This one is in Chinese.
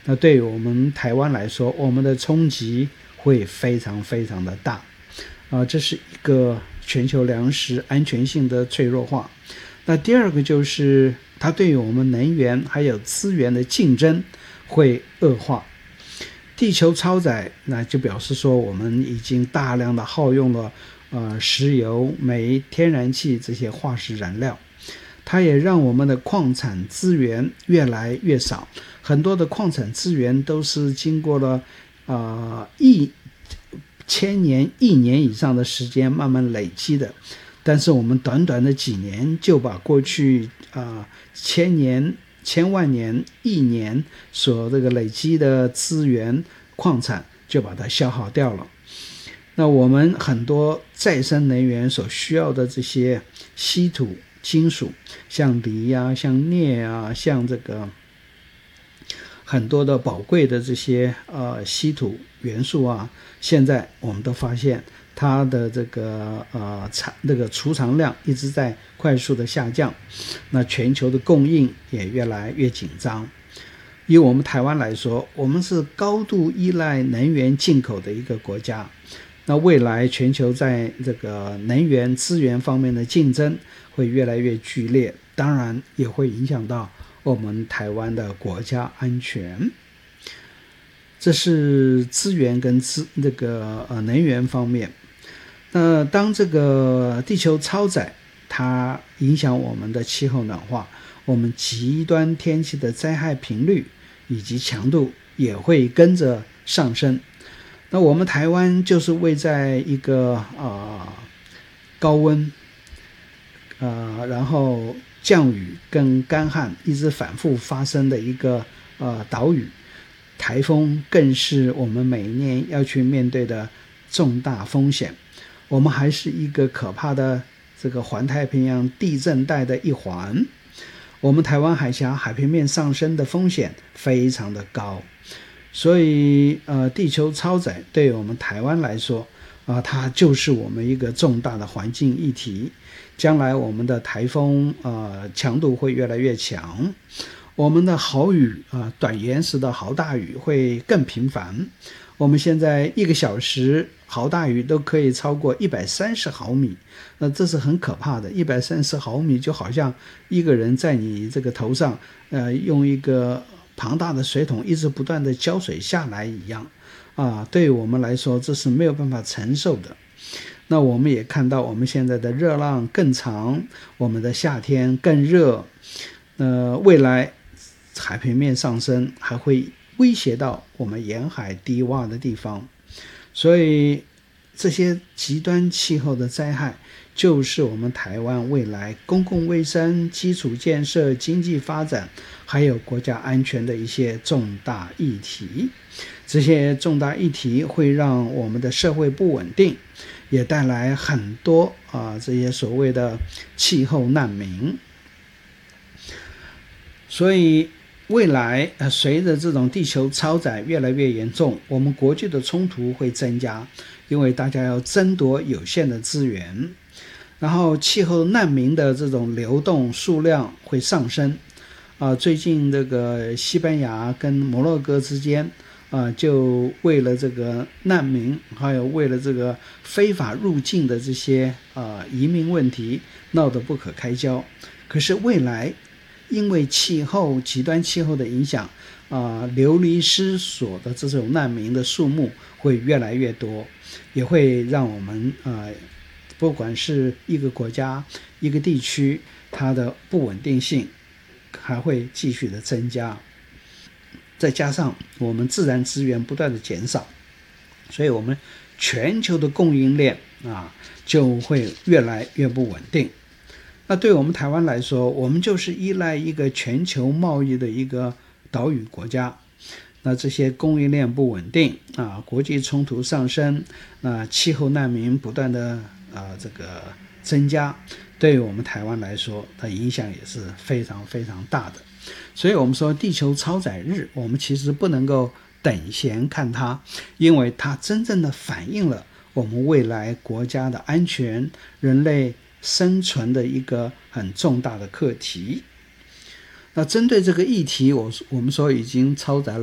那对于我们台湾来说，我们的冲击会非常非常的大这是一个全球粮食安全性的脆弱化。那第二个就是它对于我们能源还有资源的竞争会恶化。地球超载，那就表示说我们已经大量的耗用了石油、煤、天然气这些化石燃料，它也让我们的矿产资源越来越少。很多的矿产资源都是经过了千年、亿年以上的时间慢慢累积的，但是我们短短的几年就把过去千年、千万年、亿年所这个累积的资源矿产就把它消耗掉了。那我们很多再生能源所需要的这些稀土金属，像锂啊、像镍啊、像这个很多的宝贵的这些稀土元素啊，现在我们都发现它的这个储藏量一直在快速的下降，那全球的供应也越来越紧张。以我们台湾来说，我们是高度依赖能源进口的一个国家，那未来全球在这个能源资源方面的竞争会越来越剧烈，当然也会影响到我们台湾的国家安全。这是资源跟能源方面。那当这个地球超载，它影响我们的气候暖化，我们极端天气的灾害频率以及强度也会跟着上升。那我们台湾就是位在一个高温然后降雨跟干旱一直反复发生的一个岛屿，台风更是我们每年要去面对的重大风险。我们还是一个可怕的这个环太平洋地震带的一环，我们台湾海峡海平面上升的风险非常的高，所以地球超载对我们台湾来说它就是我们一个重大的环境议题。将来我们的台风强度会越来越强，我们的豪雨短延时的豪大雨会更频繁。我们现在1个小时豪大雨都可以超过130毫米，那这是很可怕的。130毫米就好像一个人在你这个头上用一个庞大的水桶一直不断的浇水下来一样对于我们来说这是没有办法承受的。那我们也看到我们现在的热浪更长，我们的夏天更热，未来海平面上升还会威胁到我们沿海低洼的地方。所以这些极端气候的灾害就是我们台湾未来公共卫生、基础建设、经济发展还有国家安全的一些重大议题。这些重大议题会让我们的社会不稳定，也带来很多这些所谓的气候难民。所以未来随着这种地球超载越来越严重，我们国际的冲突会增加，因为大家要争夺有限的资源，然后气候难民的这种流动数量会上升最近这个西班牙跟摩洛哥之间就为了这个难民还有为了这个非法入境的这些移民问题闹得不可开交。可是未来因为极端气候的影响流离失所的这种难民的数目会越来越多，也会让我们不管是一个国家一个地区它的不稳定性还会继续的增加。再加上我们自然资源不断的减少，所以我们全球的供应链就会越来越不稳定。那对我们台湾来说，我们就是依赖一个全球贸易的一个岛屿国家，那这些供应链不稳定国际冲突上升，气候难民不断的这个增加，对于我们台湾来说它影响也是非常非常大的。所以我们说地球超载日，我们其实不能够等闲看它，因为它真正的反映了我们未来国家的安全、人类生存的一个很重大的课题。那针对这个议题，我们说已经超载了